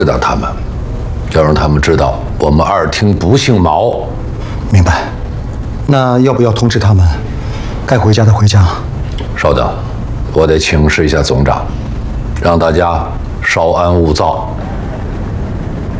知道他们，要让他们知道我们二厅不姓毛。 明白。那要不要通知他们，该回家的回家？ 稍等，我得请示一下总长，让大家稍安勿躁。